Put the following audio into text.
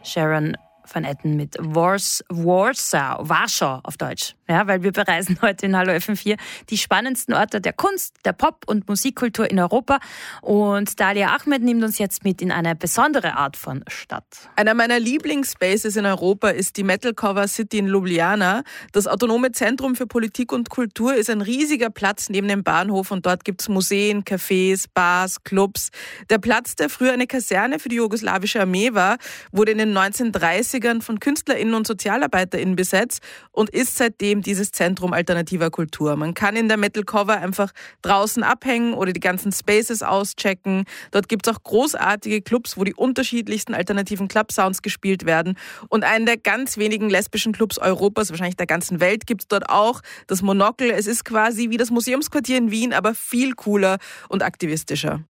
Sharon Van Etten mit Warschau auf Deutsch. Ja, weil wir bereisen heute in Hallo FM4 die spannendsten Orte der Kunst, der Pop- und Musikkultur in Europa. Und Dalia Ahmed nimmt uns jetzt mit in eine besondere Art von Stadt. Einer meiner Lieblingsspaces in Europa ist die Metal Cover City in Ljubljana. Das autonome Zentrum für Politik und Kultur ist ein riesiger Platz neben dem Bahnhof und dort gibt es Museen, Cafés, Bars, Clubs. Der Platz, der früher eine Kaserne für die jugoslawische Armee war, wurde in den 1930ern von KünstlerInnen und SozialarbeiterInnen besetzt und ist seitdem dieses Zentrum alternativer Kultur. Man kann in der Metal Cover einfach draußen abhängen oder die ganzen Spaces auschecken. Dort gibt es auch großartige Clubs, wo die unterschiedlichsten alternativen Club-Sounds gespielt werden. Und einen der ganz wenigen lesbischen Clubs Europas, wahrscheinlich der ganzen Welt, gibt es dort auch, das Monocle. Es ist quasi wie das Museumsquartier in Wien, aber viel cooler und aktivistischer.